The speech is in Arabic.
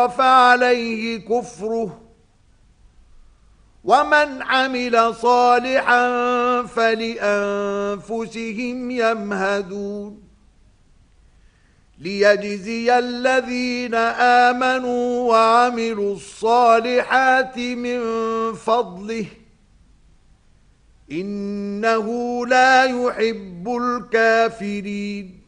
فعليه كفره ومن عمل صالحا فلأنفسهم يمهدون ليجزي الذين آمنوا وعملوا الصالحات من فضله إنه لا يحب الكافرين